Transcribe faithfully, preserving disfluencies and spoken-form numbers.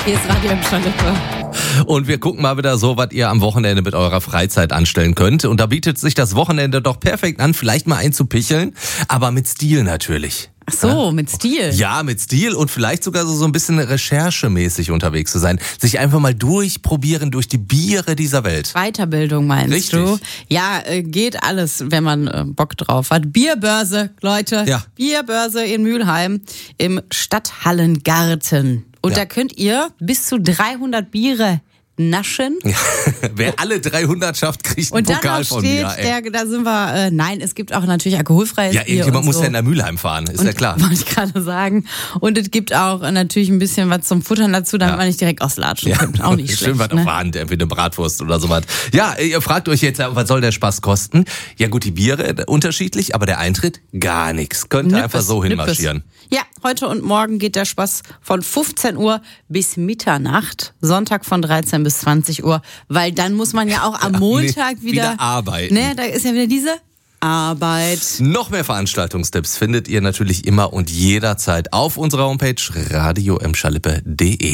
Hier ist Radio Emscher-Lippe. Und wir gucken mal wieder so, was ihr am Wochenende mit eurer Freizeit anstellen könnt. Und da bietet sich das Wochenende doch perfekt an, vielleicht mal einzupicheln, aber mit Stil natürlich. Ach so, mit Stil. Ja, mit Stil und vielleicht sogar so, so ein bisschen recherchemäßig unterwegs zu sein. Sich einfach mal durchprobieren durch die Biere dieser Welt. Weiterbildung meinst Richtig. du? Ja, äh, geht alles, wenn man äh, Bock drauf hat. Bierbörse, Leute. Ja. Bierbörse in Mülheim im Stadthallengarten. Und Ja. da könnt ihr bis zu dreihundert Biere naschen. Ja. Wer alle dreihundert schafft, kriegt einen Und dann Pokal noch von steht, mir. Ey. der, da sind wir, äh, nein, es gibt auch natürlich alkoholfreies Ja, Bier irgendjemand und muss so. ja in der Mülheim fahren, ist Und ja klar. Wollte ich gerade sagen. Und es gibt auch äh, natürlich ein bisschen was zum Futtern dazu, damit Ja. man nicht direkt auslatschen Ja. kann. Auch nicht Schön schlecht. was ne? auf der Hand, entweder eine Bratwurst oder sowas. Ja, ihr fragt euch jetzt, was soll der Spaß kosten? Ja gut, die Biere äh, unterschiedlich, aber der Eintritt gar nichts. Könnt ihr Nippes, einfach so hinmarschieren. Nippes. Ja, heute und morgen geht der Spaß von fünfzehn Uhr bis Mitternacht, Sonntag von dreizehn bis zwanzig Uhr, weil dann muss man ja auch am Montag nee, wieder, wieder arbeiten. Ne, da ist ja wieder diese Arbeit. Noch mehr Veranstaltungstipps findet ihr natürlich immer und jederzeit auf unserer Homepage radio emscher lippe punkt de.